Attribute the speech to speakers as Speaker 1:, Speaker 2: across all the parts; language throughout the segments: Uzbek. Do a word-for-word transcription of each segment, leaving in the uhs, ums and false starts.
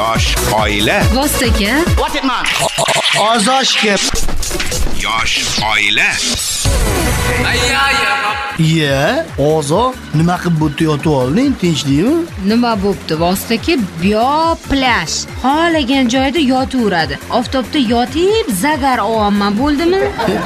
Speaker 1: Yosh oila.
Speaker 2: Vostaka.
Speaker 3: What it man?
Speaker 4: Ozoshga.
Speaker 1: Yosh oila.
Speaker 4: Ye, ozo nima qilib bo'tdi yotib olding, tinchlikmi?
Speaker 2: Nima bo'pti? Vostaka biyo plyaj. Xohlagan joyda yotaveradi. Oftobda yotib zagar ovaman, bo'ldimi?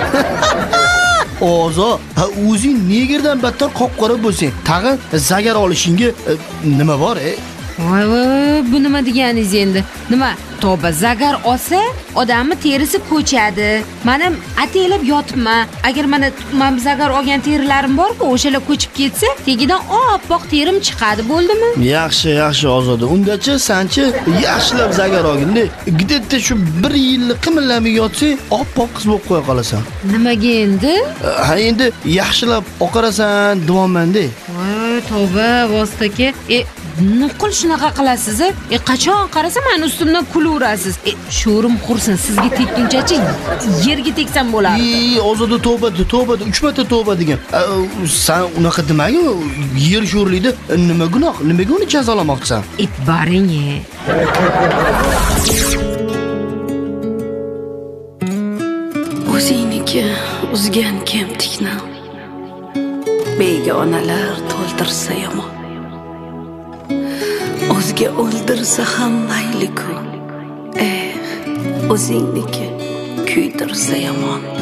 Speaker 4: Ozo, ha o'zing negerdan battar qop-qora bo'lsang, tag'in zagar olishingga e, nima bor, e?
Speaker 2: Voy voy, bu nima deganingiz endi? Nima? To'ba, zagar olsa, odamning terisi ko'chadi. Men ham ataylab yotibman. Agar mana men zagar olgan terilarim bor-ku, o'shalar ko'chib ketsa, tegidan oppoq terim chiqadi, bo'ldimi?
Speaker 4: Yaxshi, yaxshi Ozoda. Ungacha sanchi yaxshilab zagar olgin-da. Gidetda shu bir yillik qimillamay yotsang, oppoq qiz bo'lib qo'ya qolasan.
Speaker 2: Nimaga endi?
Speaker 4: Ha, endi yaxshilab oqarasan, demoqman-da.
Speaker 2: Voy, to'ba, Vostaka. E, nuqul shunaqa qilasiz, e qachon qarasa men ustimdan kulaverasiz. E sho'rim qursin, sizga tekkunchachi yerga teksam bo'lardi.
Speaker 4: Ey, Ozoda tavba, tavba, uch marta tavba degan. Sen unaqa demagin, yer sho'rlikda nima gunoh, nimaga uni jazolamoqchisan?
Speaker 2: E baring.
Speaker 5: O'zingniki uzgan kemtikni begonalar to'ldirsa yomon. O'zga o'ldirsa ham mayli-ku. Eh, o'zingniki kuydirsa yomon.